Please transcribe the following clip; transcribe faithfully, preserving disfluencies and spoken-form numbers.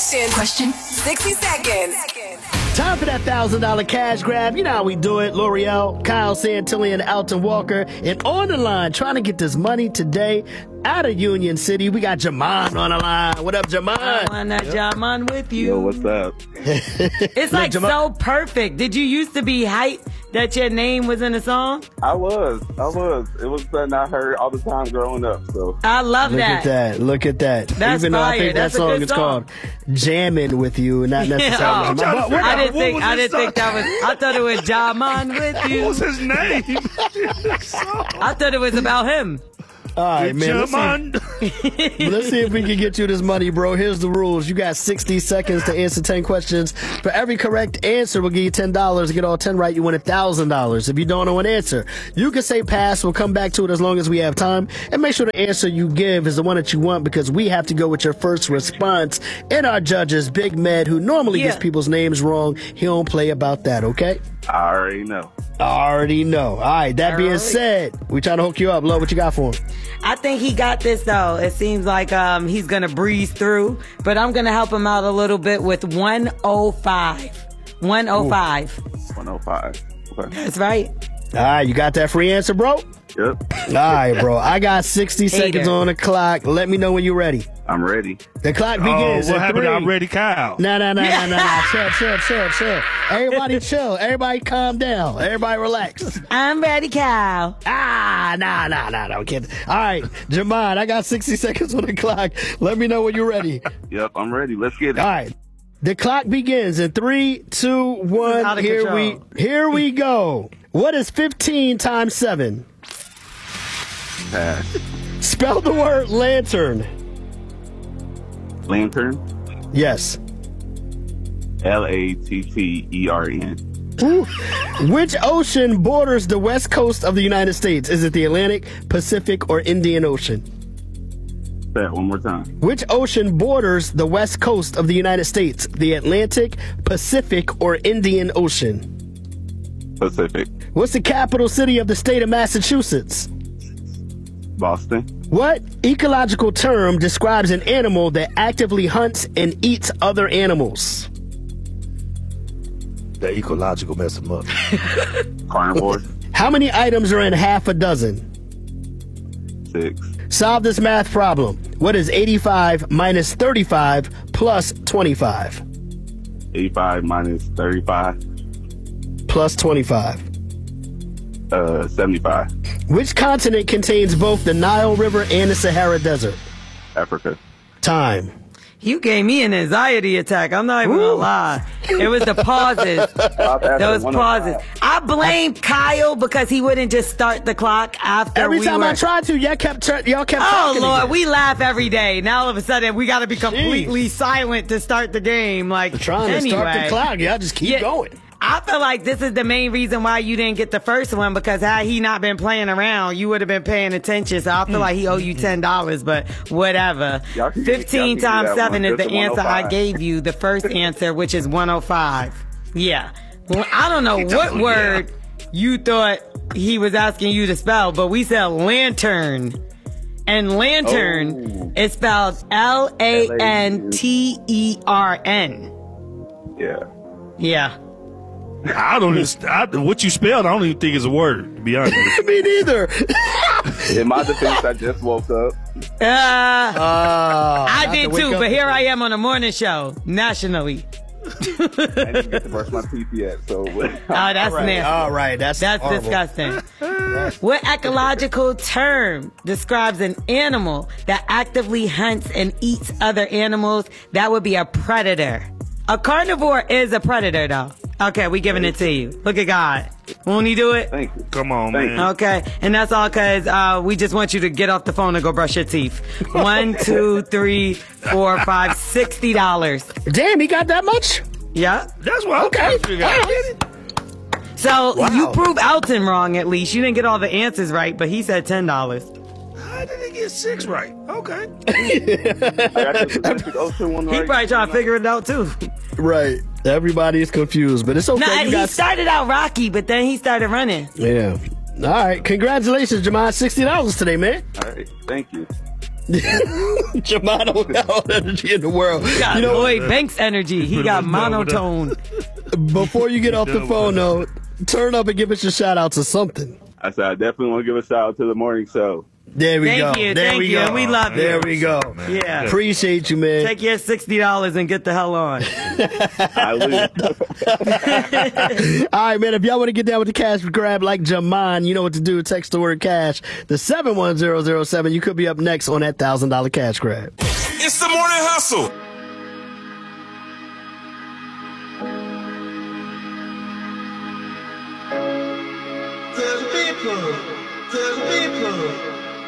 question. Question. sixty seconds. Time for that one thousand dollars cash grab. You know how we do it. L'Oreal, Kyle Santillan, Alton Walker. And on the line, trying to get this money today out of Union City, we got Jamon on the line. What up, Jamon? I want that Jamon with you. Yo, what's up? It's like Look, Jamon- so perfect. Did you used to be hyped that your name was in the song? I was. I was. It was something I heard all the time growing up. So I love Look that. at that. Look at that. That's Even though I fire. think That's that a song good is song. called Jammin' With You, not necessarily. Oh, Jamon. But what- I didn't What think was I his didn't think that was I thought it was Jamon with you. What was his name? I thought it was about him. All right, man. Let's see, Jamon. let's see if we can get you this money, bro. Here's the rules. You got sixty seconds to answer ten questions. For every correct answer, we'll give you ten dollars. To get all ten right, you win one thousand dollars. If you don't know an answer, you can say pass. We'll come back to it as long as we have time. And make sure the answer you give is the one that you want, because we have to go with your first response. And our judges, Big Med, who normally Yeah. gets people's names wrong, he don't play about that, okay? I already know. I already know. All right, that All being right. said, we trying to hook you up. Lo, what you got for him? I think he got this though. It seems like um, he's gonna breeze through, but I'm gonna help him out a little bit with one oh five. one oh five. one oh five. Okay. That's right. All right, you got that free answer, bro? Yep. All right, bro. I got sixty Hater. seconds on the clock. Let me know when you're ready. I'm ready. The clock Oh, begins. what in happened three. to I'm ready, Kyle? No, no, no, no, no, no. Chill, chill, chill, chill. Everybody chill. Everybody calm down. Everybody relax. I'm ready, Cal. Ah, nah, nah, nah, no, kid. All right, Jamon, I got sixty seconds on the clock. Let me know when you're ready. Yep, I'm ready. Let's get All it. right. The clock begins in three, two, one. out of Here control. we, here we go. What is fifteen times seven? Pass. Spell the word lantern. Lantern. Yes. L A T T E R N. Ooh. Which ocean borders the west coast of the United States? Is it the Atlantic, Pacific, or Indian Ocean? Say it one more time. Which ocean borders the west coast of the United States? The Atlantic, Pacific, or Indian Ocean? Pacific. What's the capital city of the state of Massachusetts? Boston. What ecological term describes an animal that actively hunts and eats other animals? That ecological mess him up. Carnivore. How many items are in half a dozen? Six. Solve this math problem. What is eighty-five minus thirty-five plus twenty-five? eighty-five minus thirty-five. Plus twenty-five. Uh, seventy-five. Which continent contains both the Nile River and the Sahara Desert? Africa. Time. You gave me an anxiety attack. I'm not even Ooh. gonna lie. It was the pauses. Stop after Those one oh pauses. five. I blame Kyle because he wouldn't just start the clock after Every we time were... I tried to, y'all kept tur- y'all kept Oh talking Lord, again. we laugh every day. Now all of a sudden we got to be completely silent to start the game. Like trying to anyway. start the clock. Y'all just keep Yeah. going. I feel like this is the main reason why you didn't get the first one, because had he not been playing around, you would have been paying attention. So I feel like he owe you ten dollars, but whatever. Y'all can- Fifteen y'all can do times that seven one. is the Just a answer I one oh five. gave you. The first answer, which is one oh five. Yeah. Well, I don't know what Yeah. word you thought he was asking you to spell, but we said lantern. And lantern Oh. is spelled L A N T E R N. Yeah. Yeah. I don't even, I, what you spelled, I don't even think is a word, to be honest. Me neither. In my defense, I just woke up. Uh, I have did to wake too, up but here and- I am on a morning show nationally. I didn't get to brush my teeth yet, so. Oh, that's Right. nasty. All right. That's That's horrible. disgusting. What ecological term describes an animal that actively hunts and eats other animals? That would be a predator. A carnivore is a predator, though. Okay, we giving it to you. Look at God. Won't he do it? Thank you. Come on, Thank man. you. Okay, and that's all because uh, we just want you to get off the phone and go brush your teeth. One, two, three, four, five, sixty dollars. Damn, he got that much? Yeah. That's what I'm Okay. trying to figure out. All right. So Wow. you proved Alton wrong at least. You didn't get all the answers right, but he said ten dollars. How did he get six right? Okay. I got the Pacific Ocean one He right. probably trying to figure it out too. Right. Everybody is confused, but it's okay. Nah, you he got started out rocky, but then he started running. Yeah. All right. Congratulations, Jamon. sixty dollars today, man. All right. Thank you. Jamon don't got all the energy in the world. He got You know, Lloyd Banks energy. He got monotone. before you get off the phone, though, turn up and give us your shout out to something. I said I definitely want to give a shout out to the morning show. There we Thank go. you, there thank we you, go. and we love you. There we go. Yeah. Appreciate you, man. Take your sixty dollars and get the hell on. I lose. All right, man. If y'all want to get down with the cash grab like Jamon, you know what to do. Text the word cash to seven one zero zero seven. You could be up next on that one thousand dollars cash grab. It's the morning hustle. To the people, to the people.